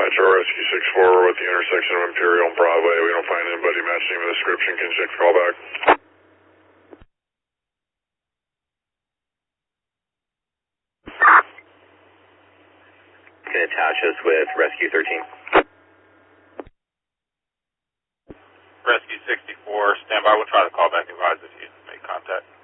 Metro Rescue 64, we're at the intersection of Imperial and Broadway. We don't find anybody matching the description. Can you check the call back? Can attach us with Rescue 13. Rescue 64, stand by. We'll try to call back and advise if you make contact.